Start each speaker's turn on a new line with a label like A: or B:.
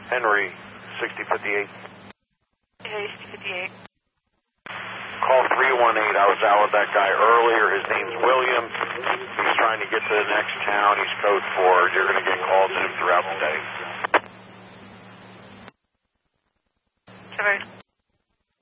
A: Henry, 6058.
B: Henry 6058.
A: Call 318. I was out with that guy earlier. His name's William. He's trying to get to the next town. He's code 4. You're going to get calls to him throughout the day.
B: Covered.